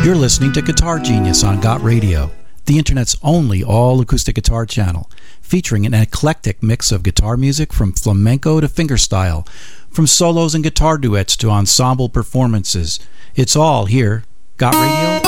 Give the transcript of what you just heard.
You're listening to Guitar Genius on Got Radio, the internet's only all-acoustic guitar channel, featuring an eclectic mix of guitar music from flamenco to fingerstyle, from solos and guitar duets to ensemble performances. It's all here. Got Radio